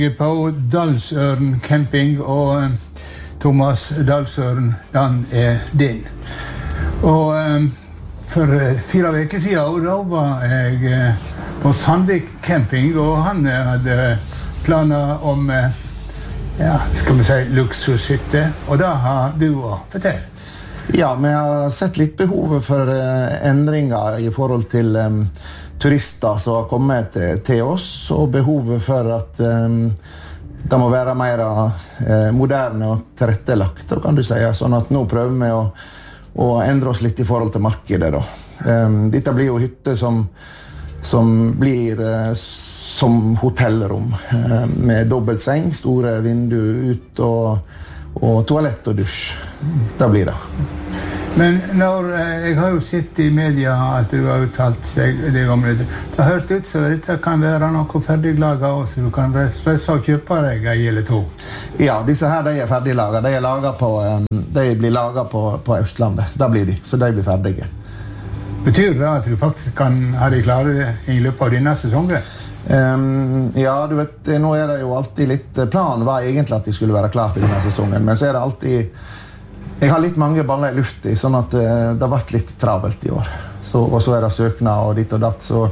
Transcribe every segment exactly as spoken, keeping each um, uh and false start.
På Dalsøren camping, og Thomas Dalsøren, den er din. Og for fire veker siden, da var jeg på Sandvik camping, og han hadde planer om, ja, skal vi si, luksushytte, og da har du å fortelle. Ja, vi har sett litt behovet for endringer i forhold til um, turister som har kommet til, til oss, og behovet for at um, det må være mer uh, moderne og tilrettelagt, da kan du si. Sånn at nå prøver vi å, å endre oss litt i forhold til markedet. Da. Um, dette blir jo hytter som, som blir uh, som hotellrom, uh, med dobbelt seng, store vinduer ut og, og toalett og dusj. Det blir det. Men når, jeg har jo sett i media at du har uttalt seg det om det. Det høres ut så dette kan være noe ferdiglaget også, så du kan reise og kjøpe deg en eller to. Ja, disse her de er ferdiglaget. De, er laget på, de blir laget på, på Østlandet. Da blir de, så de blir ferdige. Betyr det at du faktisk kan ha de klare i løpet av denne sesongen? Um, ja, du vet, nå er det jo alltid litt, planen var egentlig at de skulle være klare til denne sesongen, men så er det alltid, jeg har litt mange baller i luft i, sånn at uh, det har vært litt travelt i år. Så, og så er det søknad og ditt og datt, så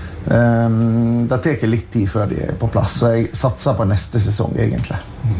um, det tar litt tid før de er på plass, så jeg satser på neste sesong egentlig.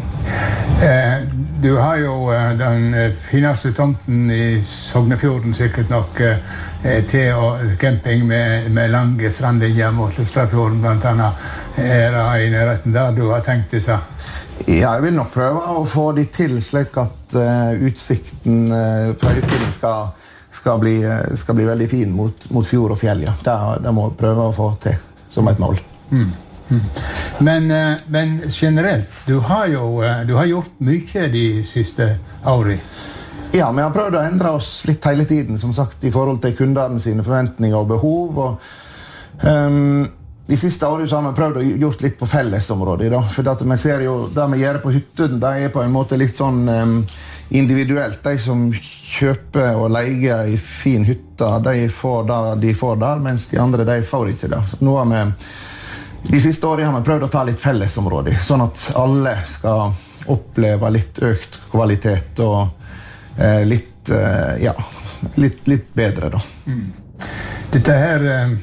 Eh, du har jo eh, den fineste tomten i Sognefjorden, sikkert nok eh, til og camping med, med lange strandlinjer mot Lufstrafjorden, blant annet. Er det i nærheten der du har tenkt det seg? Ja, jeg vil nok prøve å få de til slik at uh, utsikten uh, fra hytten skal, skal, bli, uh, skal bli veldig fin mot, mot fjord og fjell. Ja. Det, det må jeg prøve å få til som et mål. Mm. Mm. Men, uh, men generelt, du har jo uh, du har gjort mye de siste årene. Ja, vi har prøvd å endre oss litt hele tiden, som sagt, i forhold til kundene sine forventninger og behov. Og, um, De siste årene har vi prøvd å gjort litt på fellesområdet da, for at vi ser jo, det vi gjør på hytten, det er på en måte litt sånn um, individuelt. De som kjøper og leier i fin hytte, de får det de får der, mens de andre, de får ikke det. Så nå har vi, de siste årene har vi prøvd å ta litt fellesområde, sånn at alle skal oppleve litt økt kvalitet og eh, litt, eh, ja, litt, litt bedre da. Mm. Dette her... Um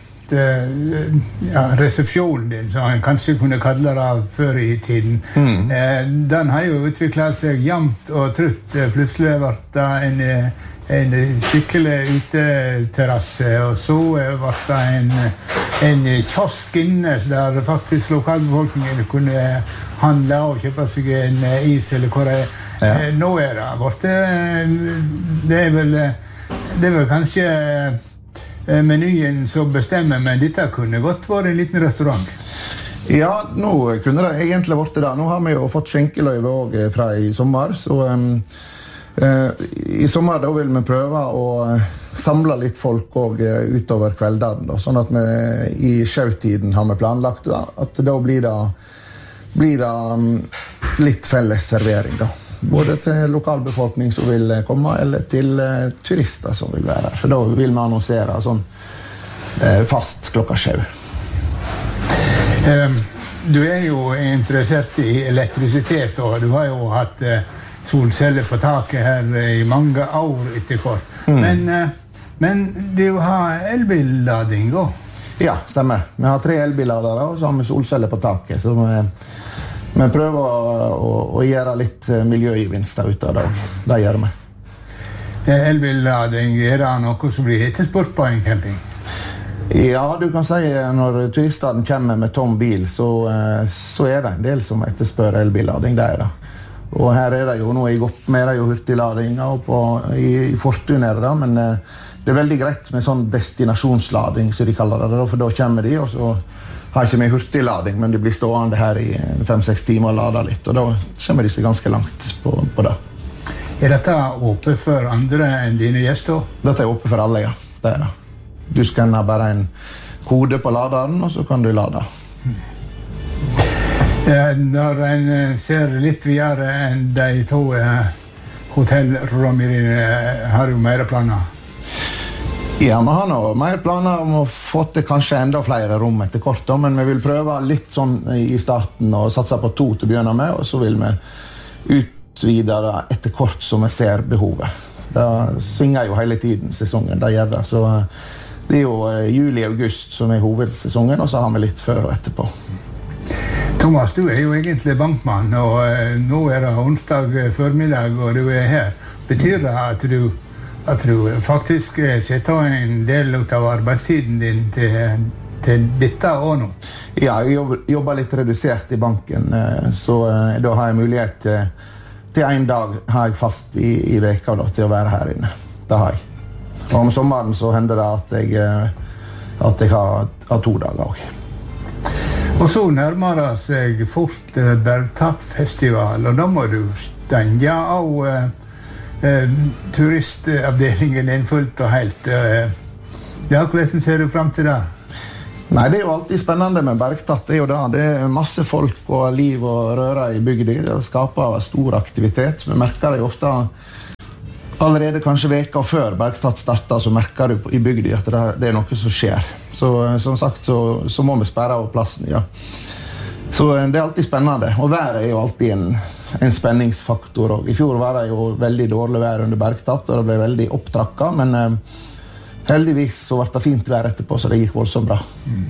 ja, resepsjonen din, som han kanskje kunne kalle det før i tiden, mm. eh, den har jo utviklet seg jevnt og trutt. Plutselig ble det en, en skikkelig uteterrasse, og så ble det en, en kiosk inne, der faktisk lokalbefolkningen kunne handle og kjøpe seg en is eller hva det er. Ja. Eh, nå er det borte. Det er vel, det er vel kanskje menyen som bestemmer, men dette kunne godt være en liten restaurant. Ja, nå kunne det egentlig vært det da. Nå har vi jo fått skjenkeløyve også fra i sommer, så um, uh, i sommer da vil vi prøve å samle litt folk også utover kveldene, da, sånn at vi i sjautiden har vi planlagt da, at da blir det, blir det um, litt felles servering da. Både til lokalbefolkning som vil komme, eller til uh, turister som vil være her. For da vil vi annonsere sånn uh, fast klokka sju. Um, du er jo interessert i elektrisitet, og du har jo hatt uh, solceller på taket her i mange år etter kort. Mm. Men, uh, men du har elbillading også? Ja, stemmer. Vi har tre elbilladere, og så har vi solceller på taket, så vi Vi prøver å, å, å gjøre litt miljøgevinster ut av det. Det gjør vi. Elbillading, er det noe som blir etterspurt på en camping? Ja, du kan si når turistene kommer med tom bil, så, så er det en del som etterspør elbillading. Det er det. Og her er det jo noe i godt med det jo hurtiglading og på, i, i Fortun er det, men det er veldig greit med sånn destinasjonslading, som de kaller det, for da kommer de, og så har ikke med hurtiglading, men de blir stående her i fem-seks timer og lader litt, og da kommer de seg ganske langt på, på det. Er dette åpent for andre enn dine gjester? Dette er åpent for alle, ja. Det er det. Du skanner bare en kode på laderen, og så kan du lade. Når en ser litt videre enn de to hotellrommene dine, har du mer planer? Ja, vi har nå mer planer om å få til kanskje enda flere rom etter kort, da, men vi vil prøve litt sånn i starten og satse på to til å begynne med, og så vil vi utvide det etter kort som vi ser behovet. Det svinger jo hele tiden sesongen, det gjør det. Så det er jo juli-august som er hovedsesongen, og så har vi litt før og etterpå. Thomas, du er jo egentlig bankmann, og nå er det onsdag formiddag, og du er her. Betyr det at du at du faktisk setter en del av arbeidstiden din til, til dette og nå? Ja, jeg jobber, jobber litt redusert i banken, så da har jeg mulighet til, til en dag har jeg fast i, i veka da, til å være her inne. Det har jeg. Og om sommeren så hender det at jeg, at jeg har, har to dager også. Og så nærmer det seg fort Bergtatt-festival, og da må du stenge av Eh, turistavdelingen er fullt og helt. Eh, ja, hvordan ser du frem til det? Nei, det er jo alltid spennende med Bergtatt. Det er jo det. Det er masse folk og liv og røre i bygda. Det skaper stor aktivitet. Vi merker det jo ofte allerede kanskje veka før Bergtatt starter, så merker du i bygda at det, det er noe som skjer. Så som sagt så, så må vi sperre av plassen, ja. Så det er alltid spennende, og været er jo alltid en, en spenningsfaktor. Og i fjor var det jo veldig dårlig vær under Bergtatt, og det ble veldig opptrakket, men eh, heldigvis så ble det fint vær etterpå, så det gikk voldsomt bra. Mm.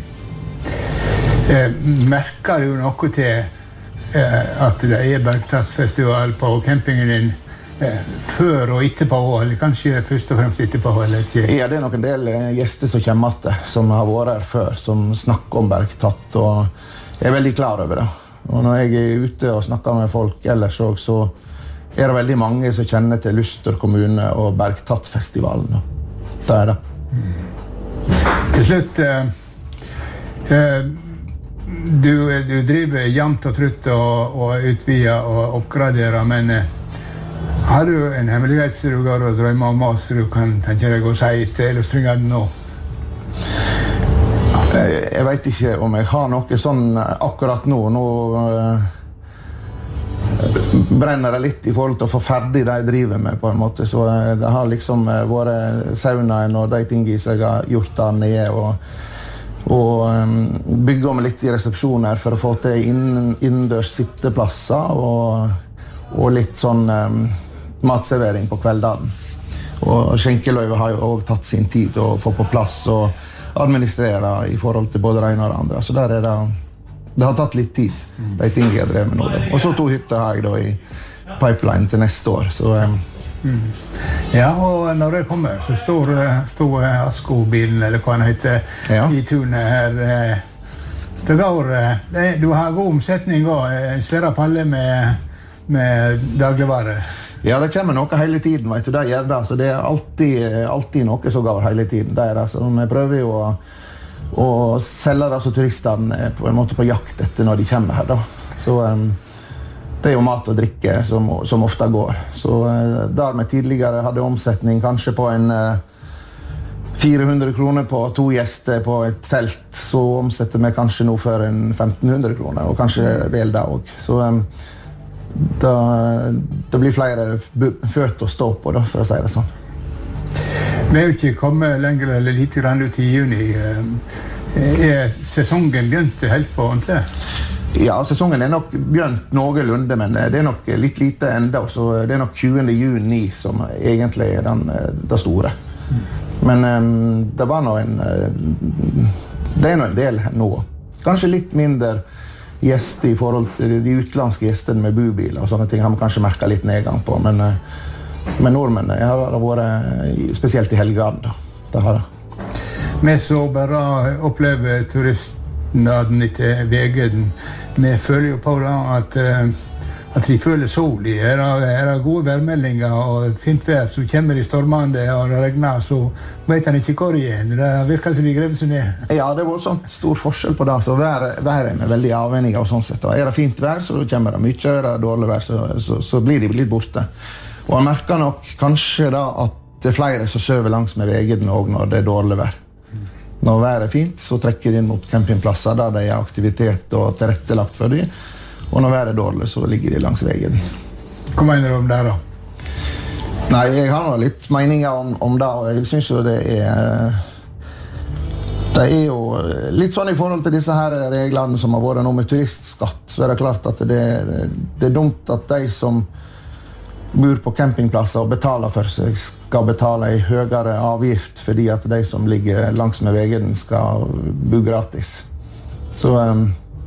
Eh, merker du noe til eh, at det er Bergtatt-festival på campingen din eh, før og etterpå, eller kanskje først og fremst etterpå, eller ikke? Ja, det er nok en del gjester som kommer til, som har vært her før, som snakker om Bergtatt, og jeg er veldig klar over det. Og når jeg er ute og snakker med folk ellers også, så er det veldig mange som kjenner til Luster kommune og Bergtatt-festivalen. Det er det. Mm. Til slutt, eh, eh, du, du driver jevnt og trutt og, og utvider og oppgraderer, men eh, har du en hemmelighet som du går og drømmer om oss, så du kan tenke deg å si til illustringene nå? Jeg vet ikke om jeg har noe sånn akkurat nå. Nå uh, brenner det litt i forhold til å få ferdig det jeg driver med, på en måte. Så uh, det har liksom uh, vært saunaen og de tingene som jeg har gjort der nede, og, og um, bygge om litt i resepsjoner for å få til inn, innendørs sitteplasser, og, og litt sånn um, matservering på kveldene. Og skjenkeløyve har jo også tatt sin tid å få på plass, og administrere i forhold til både det ene og det andre. Så der er det, det har tatt litt tid, de tingene jeg drev med nå. Og så to hytter har jeg da i pipeline til neste år. Så, um. mm. Ja, og når det kommer, så står, står Asko-bilen, eller hva den heter, ja, i tunet her. Det går, det, du har god omsetning og en svære palle med, med dagligvarer. Ja, det kommer noe hele tiden, vet du, det gjør det. Så det er alltid, alltid noe som går hele tiden. Det er det. Så vi prøver jo å, å selge det så turistene er på en måte på jakt etter når de kommer her, da. Så um, det er jo mat og drikke som, som ofte går. Så uh, der vi tidligere hadde omsetning kanskje på en uh, fire hundre kroner på to gjester på et telt, så omsetter vi kanskje nå for en femten hundre kroner, og kanskje vel det også. Så um, Da, det blir flere føtter å stå på, da, for å si det sånn. Vi er jo ikke kommet lenger eller litt grann ut i juni. Er sesongen begynt helt på ordentlig? Ja, sesongen er nok begynt noenlunde, men det er nok litt lite enda, så det er nok tjuende juni som egentlig er den, det store. Men um, det var nå en det er nå en del nå. Kanskje litt mindre gjester i forhold til de utlandske gjestene med bubiler og sånne ting har man kanskje merket litt nedgang på, men, men nordmenn har det vært spesielt i helgene da. Det har det. Vi så bare opplever turistnaden til Vegen. Vi føler jo på da at, at de føler sol i. Er det, er det gode værmeldinger og fint vær som kommer i stormende og det regner, så vet han ikke hvor igjen. Det virker som de grever seg ned. Ja, det var sånn stor forskjell på det. Så været, været er veldig avhengig av sånn sett. Er det fint vær, så kommer det mye. Er det dårlig vær, så, så, så blir de litt borte. Og jeg merker nok kanskje da at det er flere som søver langs med Vegen også når det er dårlig vær. Når været er fint, så trekker de inn mot campingplasser der det er aktivitet og tilrettelagt for dem. Og når været er dårlig, så ligger de langs Vegen. Hva mener du om det da? Nei, jeg har noe litt meninger om, om det, og jeg synes jo det er det er jo litt sånn i forhold til disse her reglene som har vært nå med turistskatt, så er det klart at det, det er dumt at de som bor på campingplasser og betaler for seg skal betale en høyere avgift fordi at de som ligger langs med veien skal bo gratis. Så um,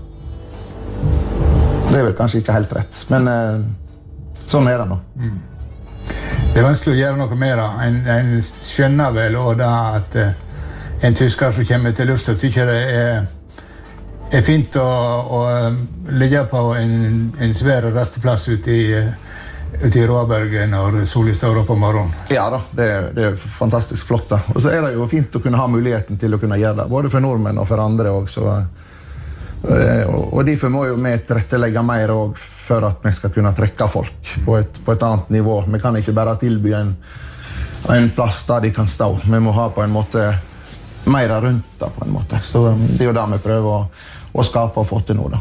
det er vel kanskje ikke helt rett, men uh, sånn er det nå. Mm. Det er vanskelig å gjøre noe mer. En, en skjønner vel også da at uh, en tysker som kommer til Luftstad tykker det er, er fint å, å ligge på en, en svær rasteplass ute i, ute i Råbergen når solen står opp om morgenen. Ja da, det er, det er fantastisk flott da. Og så er det jo fint å kunne ha muligheten til å kunne gjøre det, både for nordmenn og for andre også. Og, og derfor må jo vi tilrettelegge mer også for at vi skal kunne trekke folk på et, på et annet nivå. Vi kan ikke bare tilby en, en plass der de kan stå. Vi må ha på en måte mer rundt da, på en måte. Så det er jo det vi prøver å, å skape og få til nå da.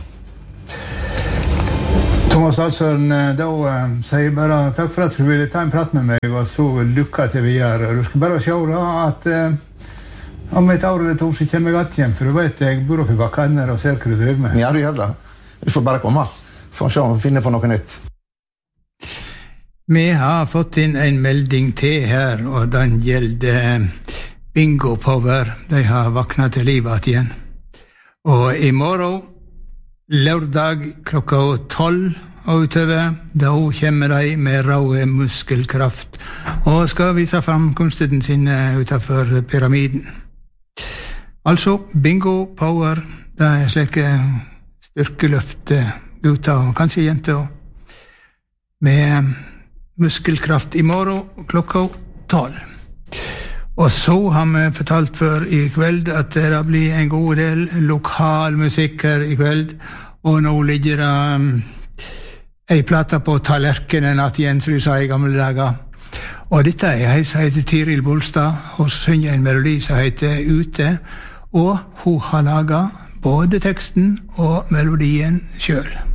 Thomas Alsøren, da uh, sier jeg bare takk for at du ville ta en prat med meg, og så lykke til videre. Du skal bare se da at uh, om et år eller to så kommer jeg godt hjem, for du vet jeg bor oppe i Bakkaner og ser hva du driver med. Ja, du gjør det. Du får bare komme. Får se om vi finner på noe nytt. Vi har fått inn en melding til her, og den gjelder Bingo Power. De har vaknet til livet igjen. Og i morgen, lørdag klokka tolv og utover, da kommer de med rå muskelkraft og skal vise frem kunsten sin utenfor pyramiden. Altså, Bingo Power, det er slike styrkeløft gutter og kanskje jenter med muskelkraft i morgen klokka tolv. Og så har vi fortalt før i kveld at det blir en god del lokal musikk her i kveld, og nå ligger det um, ei plate på tallerkenen at Jens Rud sa i gamle dager. Og dette er ei som heter Tiril Bolstad, hun synger en melodi som heter Ute, og hun har laget både teksten og melodien selv.